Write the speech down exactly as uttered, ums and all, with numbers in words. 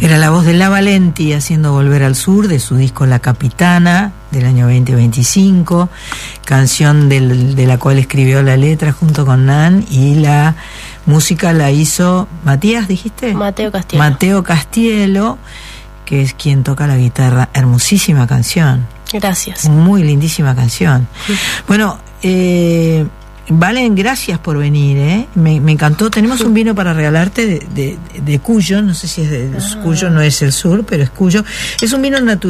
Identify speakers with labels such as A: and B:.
A: Era la voz de La Valenti haciendo Volver al Sur, de su disco La Capitana, del año veinte veinticinco, canción del, de la cual escribió la letra junto con Nan, y la música la hizo Matías, ¿dijiste?
B: Mateo Castielo.
A: Mateo Castielo, que es quien toca la guitarra. Hermosísima canción.
B: Gracias.
A: Muy lindísima canción. Sí. Bueno, eh... Valen, gracias por venir, ¿eh? Me, me encantó. Tenemos un vino para regalarte de, de, de Cuyo, no sé si es de ah. Cuyo, no es el sur, pero es Cuyo. Es un vino natural.